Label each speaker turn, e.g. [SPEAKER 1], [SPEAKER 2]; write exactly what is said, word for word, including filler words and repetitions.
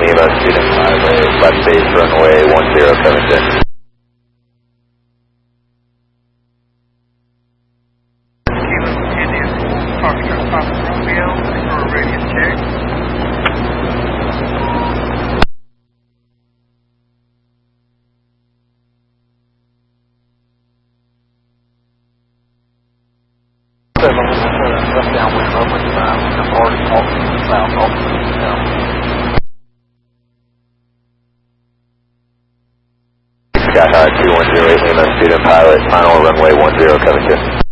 [SPEAKER 1] Lima, student pilot, left base runway one zero, Covington.
[SPEAKER 2] Left downwind runway five, I'm already talking to the south, off to the south.
[SPEAKER 1] Sky High two one zero eight Lima, student pilot, final runway one zero, Covington.